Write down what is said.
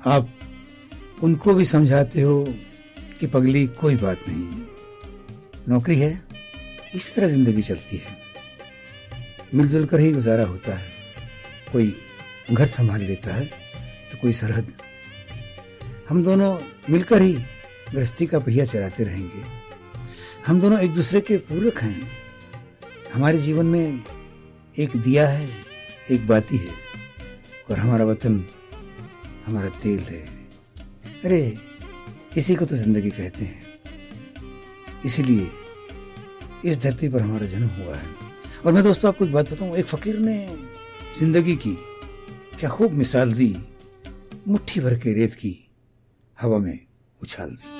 आप उनको भी समझाते हो कि पगली कोई बात नहीं, नौकरी है, इस तरह जिंदगी चलती है, मिलजुल कर ही गुजारा होता है। कोई घर संभाल लेता है तो कोई सरहद। हम दोनों मिलकर ही गृहस्थी का पहिया चलाते रहेंगे। हम दोनों एक दूसरे के पूरक हैं। हमारे जीवन में एक दिया है, एक बाती है, और हमारा वतन हमारा तेल है। अरे इसी को तो जिंदगी कहते हैं। इसीलिए इस धरती पर हमारा जन्म हुआ है। और मैं दोस्तों आपको एक बात बताऊं, एक फकीर ने जिंदगी की क्या खूब मिसाल दी, मुट्ठी भर के रेत की हवा में उछाल दी।